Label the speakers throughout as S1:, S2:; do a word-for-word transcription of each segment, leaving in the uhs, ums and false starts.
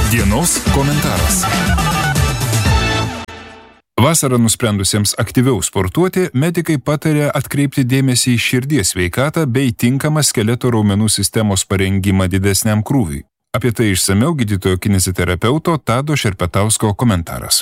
S1: Dienos komentaras. Vasarą nusprendusiems aktyviau sportuoti, medikai pataria atkreipti dėmesį į širdies sveikatą bei tinkamą skeleto raumenų sistemos parengimą didesniam krūviui. Apie tai išsamiau gydytojo kineziterapeuto Tado Šerpetausko komentaras.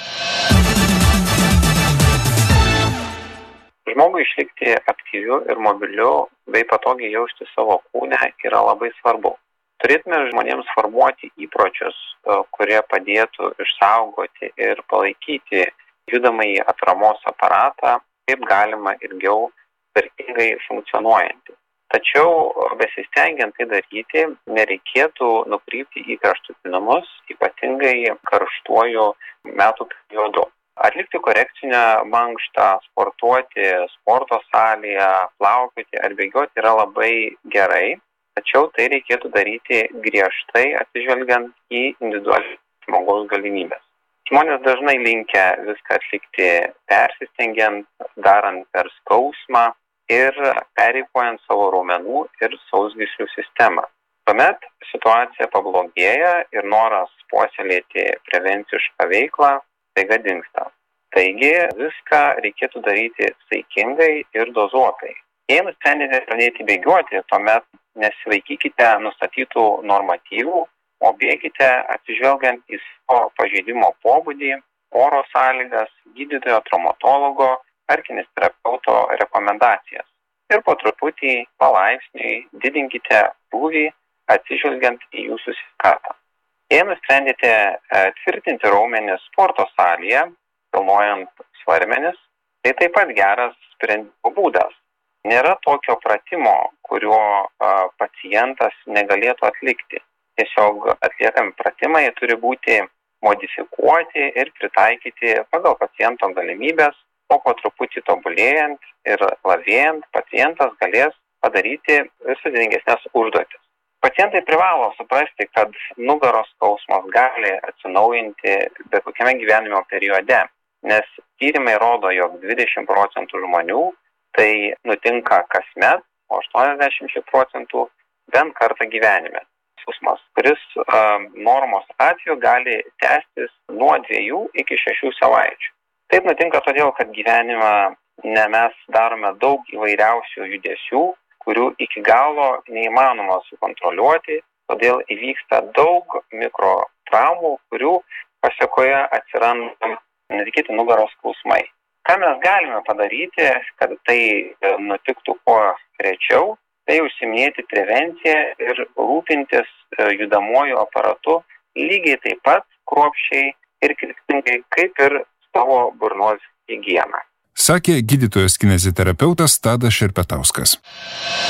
S2: Žmogui išlikti aktyviu ir mobiliu bei patogiai jausti savo kūne yra labai svarbu. Turėtume žmonėms formuoti įpročius, kurie padėtų išsaugoti ir palaikyti judamąjį atramos aparatą, kaip galima ilgiau tvarkingai funkcionuojantį. Tačiau besistengiant tai daryti, nereikėtų nukrypti į kraštutinumus, ypatingai karštuoju metų periodu. Atlikti korekcinę mankštą, sportuoti sporto salėje, plaukioti ar bėgioti yra labai gerai, tačiau tai reikėtų daryti griežtai atsižvelgiant į individualias žmogaus galimybes. Žmonės dažnai linkę viską atlikti persistengiant, darant per skausmą ir pereikvojant savo raumenų ir sausgyslių sistemą. Tuomet situacija pablogėja ir noras puoselėti prevencišką veiklą staiga dingsta. Taigi viską reikėtų daryti saikingai ir dozuotai. Jei nusprendėte pradėti bėgioti, tuomet nesilaikykite nustatytų normatyvų, o bėkite atsižvelgiant į savo pažeidimo pobūdį, oro sąlygas, gydytojo, traumatologo ar kineziterapeuto rekomendacijas. Ir po truputį palaipsniui didinkite krūvį atsižvelgiant į jūsų sveikatą. Jei nusprendėte tvirtinti raumenis sporto salėje, kilnojant svarmenis, tai taip pat geras sprendimo būdas. Nėra tokio pratimo, kurio pacientas negalėtų atlikti. Tiesiog atliekami pratimai turi būti modifikuoti ir pritaikyti pagal paciento galimybės, o po truputį tobulėjant ir lavėjant pacientas galės padaryti vis sudėtingesnes užduotis. Pacientai privalo suprasti, kad nugaros skausmas gali atsinaujinti bet kokiame gyvenimo periode, nes tyrimai rodo, jog dvidešimt procentų žmonių tai nutinka kasmet, o aštuoniasdešimt procentų bent kartą gyvenime. Skausmas, kuris uh, normos atveju gali tęstis nuo dviejų iki šešių savaičių. Taip nutinka todėl, kad gyvenime ne mes darome daug įvairiausių judesių, kurių iki galo neįmanoma sukontroliuoti, todėl įvyksta daug mikrotraumų, kurių pasekoje atsiranda netikėti nugaros skausmai. Ką mes galime padaryti, kad tai nutiktų kuo rečiau? Tai užsiiminėti prevenciją ir rūpintis judamuoju aparatu lygiai taip pat kruopščiai ir kryptingai kaip ir savo burnos higieną.
S1: Sakė gydytojas kineziterapeutas Tadas Šerpetauskas.